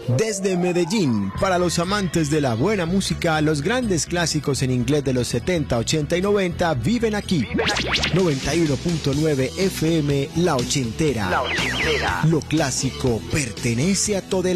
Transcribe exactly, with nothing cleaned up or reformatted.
Desde Medellín, para los amantes de la buena música, los grandes clásicos en inglés de los setenta, ochenta y noventa viven aquí. noventa y uno punto nueve F M, La Ochentera. La Ochentera. Lo clásico pertenece a todo el